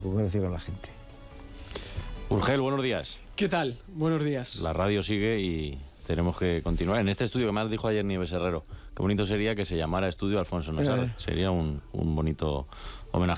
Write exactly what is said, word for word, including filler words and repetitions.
Puedo decirlo a la gente. Urgel, buenos días. ¿Qué tal? Buenos días. La radio sigue y tenemos que continuar. En este estudio que más dijo ayer Nieves Herrero, qué bonito sería que se llamara Estudio Alfonso Nassarre. Eh. Sería un, un bonito homenaje.